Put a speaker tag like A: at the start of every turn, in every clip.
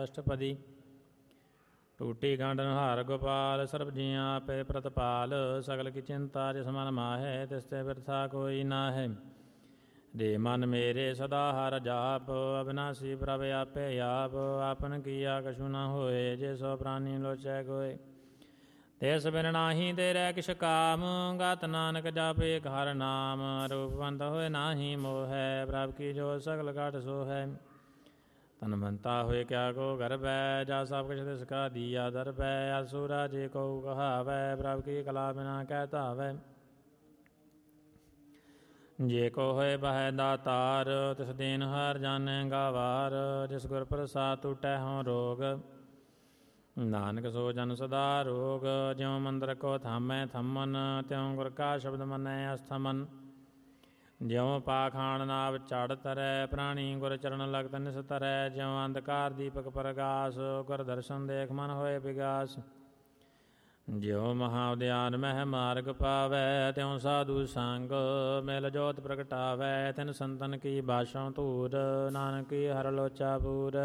A: ਅਸ਼ਟਪਦੀ। ਟੂਟੀ ਗੰਢ ਨਿਹਾਰ ਗੋਪਾਲ ਸਰਬ ਜੀਆਂ ਆਪੇ ਪ੍ਰਤਪਾਲ। ਸਗਲ ਕੀ ਚਿੰਤਾ ਜਿਸ ਮਨ ਮਾਹੈ ਤਿਸ ਤੇ ਬਿਰਥਾ ਕੋਈ ਨਾਹੈ। ਦੇ ਮਨ ਮੇਰੇ ਸਦਾ ਹਰ ਜਾਪ ਅਬਿਨਾਸੀ ਪ੍ਰਭ ਆਪੇ ਆਪ। ਆਪਨ ਕੀਆ ਕਛੂ ਨ ਹੋਏ ਜੇ ਸੋ ਪ੍ਰਾਨੀ ਲੋਚੈ ਕੋਇ। ਤਿਸ ਬਿਨ ਨਾਹੀ ਤੇਰੇ ਕਿਛ ਕਾਮ ਗਤ ਨਾਨਕ ਜਾਪੇ ਏਕ ਹਰਿ ਨਾਮ। ਰੂਪਵੰਤ ਹੋਏ ਨਾਹੀ ਮੋਹੈ ਪ੍ਰਭ ਕੀ ਜੋਤਿ ਸਗਲ ਘਟ ਸੋਹੈ। ਤਨਵੰਤਾ ਹੋਏ ਕਿਆ ਕੋ ਗਰਬੈ ਜਾ ਸਭ ਕੁਛ ਤਿਸ ਕਾ ਦੀਆ ਦਰਬੈ। ਅਸੁਰਾ ਜੇ ਕਉ ਕਹਾਵੈ ਪ੍ਰਭ ਕੀ ਕਲਾ ਬਿਨਾ ਕਹਿ ਧਾਵੈ। ਜੇ ਕੋ ਹੋਏ ਬਹਿ ਦਾਤਾਰ ਤਿਸ ਦੀਨ ਹਰਿ ਜਾਣੈ ਗਾਵਾਰ। ਜਿਸ ਗੁਰ ਪ੍ਰਸਾਦਿ ਟੂਟੈ ਹਉ ਰੋਗ ਨਾਨਕ ਸੋ ਜਨ ਸਦਾ ਰੋਗ। ਜਿਉ ਮੰਦਰ ਕੋ ਥਾਮੈ ਥੰਮਨ ਤਿਉ ਗੁਰ ਕਾ ਸ਼ਬਦ ਮੰਨੈ ਅਸਥਮਨ। ਜਿਉ ਪਾਖਾਣ ਨਾਵ ਚੜ੍ਹ ਤਰੈ ਪ੍ਰਾਣੀ ਗੁਰ ਚਰਨ ਲਗਤ ਨਿਸਤਰੈ। ਜਿਉ ਅੰਧਕਾਰ ਦੀਪਕ ਪ੍ਰਗਾਸ ਗੁਰ ਦਰਸ਼ਨ ਦੇਖ ਮਨ ਹੋਏ ਵਿਗਾਸ। ਜਿਉ ਮਹਾ ਉਦਿਆਨ ਮਹਿ ਮਾਰਗ ਪਾਵੈ ਤਿਉ ਸਾਧੂ ਸੰਗ ਮਿਲ ਜੋਤ ਪ੍ਰਗਟਾਵੈ। ਤਿਨ ਸੰਤਨ ਕੀ ਬਾਸ਼ੋਂ ਧੂਰ ਨਾਨਕ ਕੀ ਹਰਿ ਲੋਚਾ ਪੂਰ।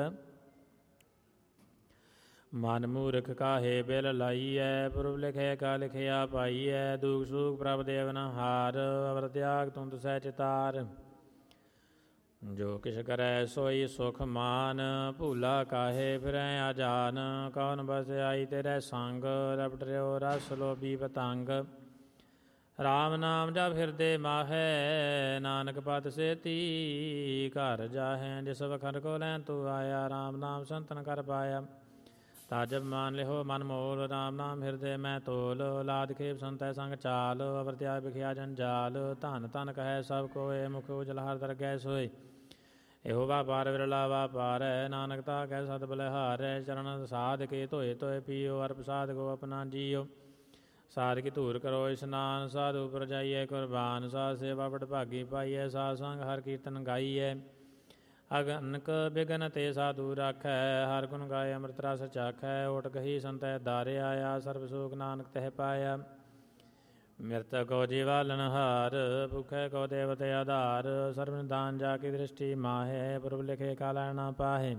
A: ਮਨ ਮੂਰਖ ਕਾਹੇ ਬਿਲ ਲਾਈਐ ਪੁਰਬ ਲਿਖੇ ਕਾ ਲਿਖਿਆ ਪਾਈਐ। ਦੁਖ ਸੂਖ ਪ੍ਰਭ ਦੇਵ ਨ ਹਾਰ ਅਵਰ ਤਿਆਗ ਤੁੰਦ ਸਹਿ ਚਿਤਾਰ। ਜੋ ਕਿਛ ਕਰੈ ਸੋਈ ਸੁਖ ਮਾਨ ਭੂਲਾ ਕਾਹੇ ਫਿਰੈ ਆਜਾਨ। ਕੌਣ ਬਸ ਆਈ ਤੇਰੇ ਸੰਗ ਰਪਟ ਰਿਓ ਰਸ ਲੋਭੀ ਪਤੰਗ। ਰਾਮ ਨਾਮ ਜਪ ਹਿਰਦੇ ਮਾਹੈ ਨਾਨਕ ਪਤ ਸੇਤੀ ਘਰ ਜਾਹੈ। ਜਿਸ ਵਖਰ ਕੋ ਲੈਣ ਤੂੰ ਆਇਆ ਰਾਮ ਨਾਮ ਸੰਤਨ ਕਰ ਪਾਇਆ। ਤਾ ਜਬ ਮਾਨ ਲਿਹੋ ਮਨ ਮੋਲ ਰਾਮ ਨਾਮ ਹਿਰਦੇ ਮੈਂ ਤੋਲ। ਲਾਦ ਖੇਪ ਸੰਤੈ ਸੰਗ ਚਾਲ ਅਵਰ ਤਿਆਗ ਬਿਖਿਆ ਜੰਜਾਲ। ਧਨ ਧਨ ਕਹੈ ਸਭ ਕੋਇ ਮੁਖ ਉਜਲ ਹਰ ਦਰਗਹਿ ਸੋਇ। ਇਹੋ ਵਾਪਾਰ ਵਿਰਲਾ ਵਾਪਾਰੈ ਨਾਨਕ ਤਾ ਕਹਿ ਸਤ ਬਲਿਹਾਰੈ। ਚਰਨ ਸਾਧ ਕੇ ਧੋਏ ਧੋਏ ਪੀਓ ਅਰ ਪ੍ਰਸਾਦ ਕੋ ਆਪਣਾ ਜੀਓ। ਸਾਧ ਕੀ ਧੂਰ ਕਰੋ ਇਸ਼ਨਾਨ ਸਾਧੂ ਉਪਰ ਜਾਈਐ ਕੁਰਬਾਨ। ਸਾਧ ਸੇਵਾ ਬੜ ਭਾਗੀ ਪਾਈਐ ਸਾਧ ਸੰਗ ਹਰ ਕੀਰਤਨ ਗਾਈਐ। ਅਗਨਕ ਬਿਗਨ ਤੇ ਸਾਧੂ ਰਾਖੈ ਹਰ ਗੁਣ ਗਾਏ ਅੰਮ੍ਰਿਤ ਰਸ ਚਾਖੈ। ਓਟ ਗਹੀ ਸੰਤੈ ਦਾਰੇ ਆਇਆ ਸਰਬ ਸੁਖ ਨਾਨਕ ਤਹਿ ਪਾਇਆ। ਮਿਰਤ ਕੋ ਜੀਵਾਲਨ ਹਾਰ ਭੁਖੈ ਕੋ ਦੇਵਤ ਆਧਾਰ। ਸਰਬ ਨਿਦਾਨ ਜਾ ਕੀ ਦ੍ਰਿਸ਼ਟੀ ਮਾਹੈ ਪੁਰਬ ਲਿਖੇ ਕਾ ਲੈ ਨ ਪਾਹੈ।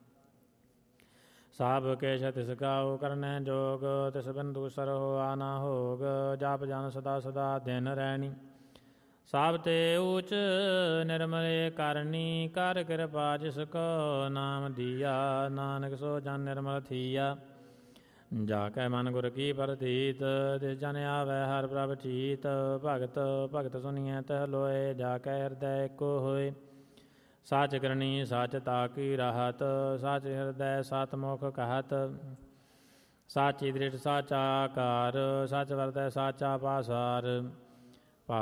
A: ਸਭ ਕੇਛ ਤਿਸ ਗਾਉ ਕਰਨੈ ਜੋਗ ਤਿਸ ਬਿਨ ਦੂਸਰ ਹੋਆ ਨਾ ਹੋਗ। ਜਪ ਜਨ ਸਦਾ ਸਦਾ ਦਿਨ ਰੈਣੀ ਸਭ ਤੇ ਊਚ ਨਿਰਮਲੇ ਕਰਨੀ। ਕਰ ਕਿਰਪਾ ਜਿਸ ਕੋ ਨਾਮ ਦੀਆ ਨਾਨਕ ਸੋ ਜਨ ਨਿਰਮਲ ਥੀਆ। ਜਾ ਕੈ ਮਨ ਗੁਰ ਕੀ ਪ੍ਰਤੀਤ ਤਿਸ ਜਨ ਆਵੈ ਹਰਿ ਪ੍ਰਭ ਚੀਤ। ਭਗਤ ਭਗਤ ਸੁਨੀਐ ਤਹ ਲੋਏ ਜਾ ਕੈ ਹਿਰਦੈ ਏਕੋ ਹੋਏ। ਸਚ ਕਰਨੀ ਸਚ ਤਾਕੀ ਰਾਹਤ ਸਚ ਹਿਰਦੈ ਸਤ ਮੁਖ ਕਹਤ। ਸਾਚੀ ਦ੍ਰਿੜ ਸਾਚਾ ਆਕਾਰ ਸਚ ਵਰਤੈ ਸਾਚਾ ਪਾਸਾਰ।